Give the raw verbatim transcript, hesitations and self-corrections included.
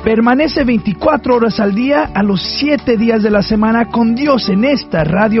Permanece veinticuatro horas al día, a los siete días de la semana con Dios en esta radio